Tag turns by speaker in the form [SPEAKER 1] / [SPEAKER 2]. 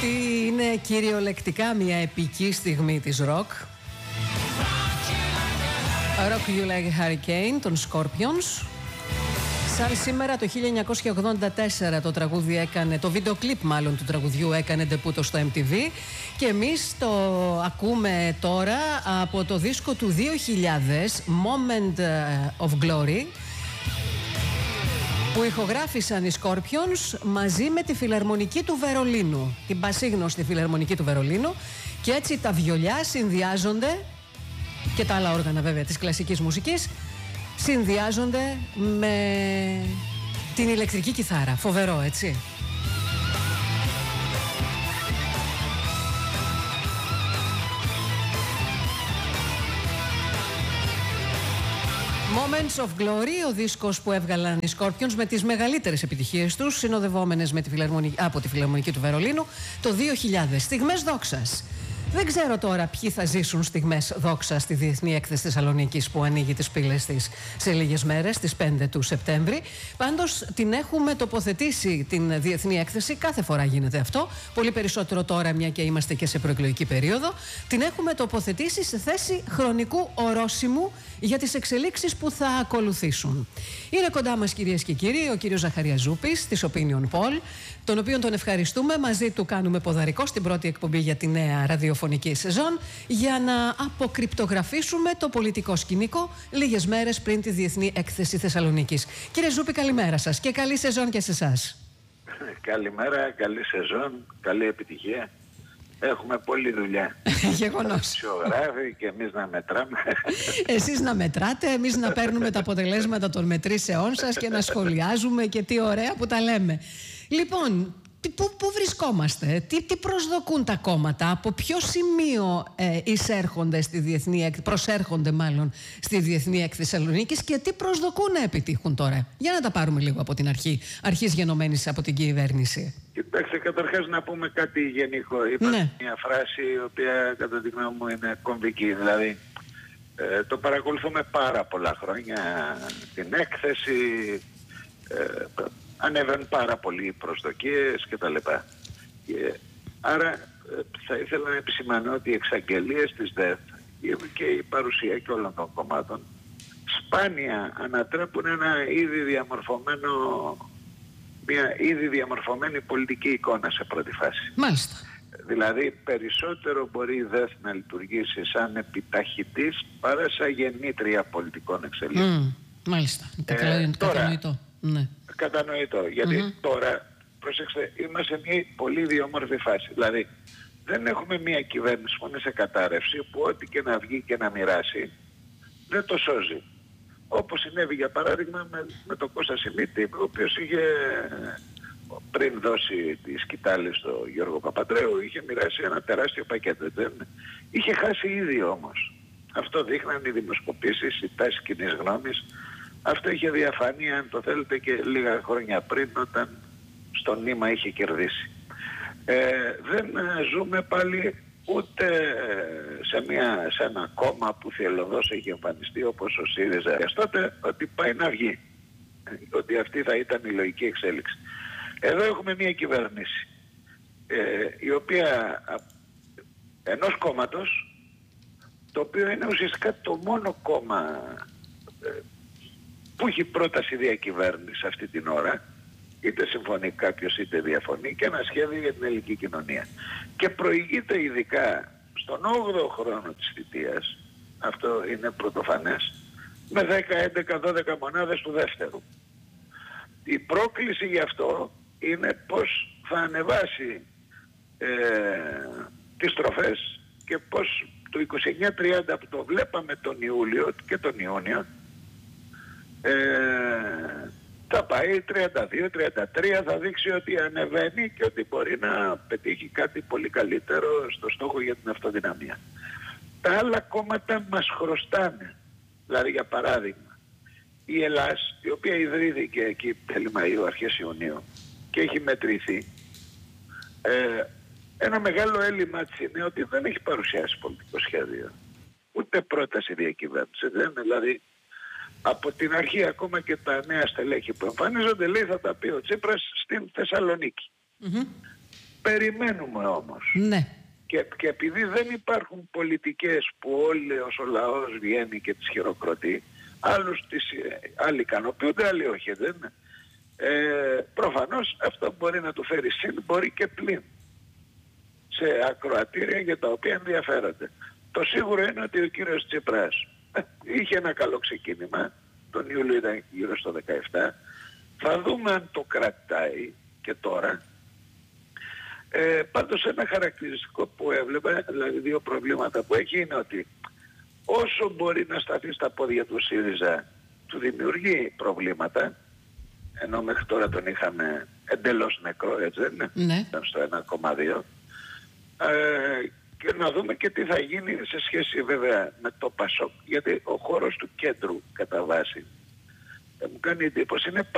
[SPEAKER 1] Αυτή είναι κυριολεκτικά μια επική στιγμή της ροκ. Rock You Like a Hurricane των Scorpions. Σαν σήμερα το 1984 το τραγούδι έκανε, το βίντεο κλιπ μάλλον του τραγουδιού έκανε ντεπούτο στο MTV και εμείς το ακούμε τώρα από το δίσκο του 2000 Moment of Glory, που ηχογράφησαν οι Scorpions μαζί με τη Φιλαρμονική του Βερολίνου, την πασίγνωστη Φιλαρμονική του Βερολίνου, και έτσι τα βιολιά συνδυάζονται, και τα άλλα όργανα βέβαια της κλασικής μουσικής, συνδυάζονται με την ηλεκτρική κιθάρα. Φοβερό, έτσι. Moments of Glory, ο δίσκος που έβγαλαν οι Scorpions με τις μεγαλύτερες επιτυχίες τους, συνοδευόμενες με από τη Φιλαρμονική του Βερολίνου το 2000. Στιγμές δόξας. Δεν ξέρω τώρα ποιοι θα ζήσουν στιγμές δόξα στη Διεθνή Έκθεση Θεσσαλονίκης που ανοίγει τις πύλες της σε λίγες μέρες, στις 5 του Σεπτέμβρη. Πάντως την έχουμε τοποθετήσει την Διεθνή Έκθεση, κάθε φορά γίνεται αυτό, πολύ περισσότερο τώρα μια και είμαστε και σε προεκλογική περίοδο. Την έχουμε τοποθετήσει σε θέση χρονικού ορόσημου για τις εξελίξεις που θα ακολουθήσουν. Είναι κοντά μας, κυρίες και κύριοι, ο κύριος Ζαχαριαζούπης της Opinion Poll, τον οποίον τον ευχαριστούμε. Μαζί του κάνουμε ποδαρικό στην πρώτη εκπομπή για τη νέα ραδιοφωνική σεζόν, για να αποκρυπτογραφήσουμε το πολιτικό σκηνικό λίγες μέρες πριν τη Διεθνή Έκθεση Θεσσαλονίκης. Κύριε Ζούπη, καλημέρα σας και καλή σεζόν και σε εσάς.
[SPEAKER 2] Καλημέρα, καλή σεζόν, καλή επιτυχία. Έχουμε πολλή δουλειά.
[SPEAKER 1] Γεγονός.
[SPEAKER 2] Αξιογράφοι και εμείς να μετράμε.
[SPEAKER 1] Εσείς να μετράτε, εμείς να παίρνουμε τα αποτελέσματα των μετρήσεών σας και να σχολιάζουμε, και τι ωραία που τα λέμε. Λοιπόν, πού βρισκόμαστε, τι προσδοκούν τα κόμματα, από ποιο σημείο εισέρχονται στη προσέρχονται μάλλον στη Διεθνή Έκθεση Θεσσαλονίκης και τι προσδοκούν να επιτύχουν τώρα? Για να τα πάρουμε λίγο από την αρχής γενομένης από την κυβέρνηση.
[SPEAKER 2] Κοιτάξτε, καταρχάς να πούμε κάτι γενικό. Υπάρχει μια φράση η οποία κατά τη γνώμη μου είναι κομβική. Δηλαδή, το παρακολουθούμε πάρα πολλά χρόνια την έκθεση, ανέβαιναν πάρα πολλοί προσδοκίες κτλ. Άρα θα ήθελα να επισημανώ ότι οι εξαγγελίες της ΔΕΘ και η παρουσία και όλων των κομμάτων σπάνια ανατρέπουν μια ήδη διαμορφωμένη πολιτική εικόνα σε πρώτη φάση.
[SPEAKER 1] Μάλιστα.
[SPEAKER 2] Δηλαδή περισσότερο μπορεί η ΔΕΘ να λειτουργήσει σαν επιταχυτής παρά σαν γεννήτρια πολιτικών εξελίξεων.
[SPEAKER 1] Μάλιστα. Κατανοητό. Ναι.
[SPEAKER 2] Κατανοητό. Γιατί τώρα, πρόσεξτε, είμαστε σε μια πολύ ιδιόμορφη φάση. Δηλαδή, δεν έχουμε μια κυβέρνηση που είναι σε κατάρρευση, που ό,τι και να βγει και να μοιράσει, δεν το σώζει. Όπως συνέβη για παράδειγμα με τον Κώστα Σιμίτη, ο οποίος είχε πριν δώσει τη σκητάλη στο Γιώργο Παπαντρέου, είχε μοιράσει ένα τεράστιο πακέτο. Είχε χάσει ήδη όμως. Αυτό δείχναν οι δημοσκοπήσεις, η τάση κοινής γνώμης. Αυτό είχε διαφανεί, αν το θέλετε, και λίγα χρόνια πριν, όταν στο νήμα είχε κερδίσει. Δεν ζούμε πάλι ούτε σε ένα κόμμα που θελωδώς έχει εμφανιστεί όπως ο ΣΥΡΙΖΑ τότε, ότι πάει να βγει, ότι αυτή θα ήταν η λογική εξέλιξη. Εδώ έχουμε μια κυβέρνηση η οποία ενός κόμματος, το οποίο είναι ουσιαστικά το μόνο κόμμα που έχει πρόταση διακυβέρνηση αυτή την ώρα, είτε συμφωνεί κάποιος είτε διαφωνεί, και ένα σχέδιο για την ελληνική κοινωνία. Και προηγείται ειδικά στον 8ο χρόνο της θητείας, αυτό είναι πρωτοφανές, με 10, 11, 12 μονάδες του δεύτερου. Η πρόκληση γι' αυτό είναι πως θα ανεβάσει τις στροφές και πως το 29-30 που το βλέπαμε τον Ιούλιο και τον Ιούνιο, θα πάει 32-33, θα δείξει ότι ανεβαίνει και ότι μπορεί να πετύχει κάτι πολύ καλύτερο στο στόχο για την αυτοδυναμία. Τα άλλα κόμματα μας χρωστάνε. Δηλαδή, για παράδειγμα, η Ελλάς, η οποία ιδρύθηκε εκεί τέλη Μαΐου, αρχές Ιουνίου και έχει μετρηθεί, ένα μεγάλο έλλειμμα της είναι ότι δεν έχει παρουσιάσει πολιτικό σχέδιο, ούτε πρόταση διακυβέρνηση. Δηλαδή, από την αρχή, ακόμα και τα νέα στελέχη που εμφανίζονται, λέει θα τα πει ο Τσίπρας στην Θεσσαλονίκη. Περιμένουμε όμως.
[SPEAKER 1] Ναι.
[SPEAKER 2] Και επειδή δεν υπάρχουν πολιτικές που ο λαός βγαίνει και τις χειροκροτεί, άλλοι ικανοποιούνται, άλλοι όχι, δεν είναι. Προφανώς αυτό μπορεί να του φέρει συν, μπορεί και πλην σε ακροατήρια για τα οποία ενδιαφέρονται. Το σίγουρο είναι ότι ο κύριος Τσίπρας είχε ένα καλό ξεκίνημα, τον Ιούλιο ήταν γύρω στο 17, θα δούμε αν το κρατάει και τώρα. Πάντως ένα χαρακτηριστικό που έβλεπα, δηλαδή δύο προβλήματα που έχει, είναι ότι όσο μπορεί να σταθεί στα πόδια του ΣΥΡΙΖΑ, του δημιουργεί προβλήματα, ενώ μέχρι τώρα τον είχαμε εντελώς νεκρό, έτσι δεν είναι?
[SPEAKER 1] Ναι.
[SPEAKER 2] Ήταν στο 1,2. Και να δούμε και τι θα γίνει σε σχέση βέβαια με το ΠΑΣΟΚ, γιατί ο χώρος του κέντρου κατά βάση μου κάνει εντύπωση, είναι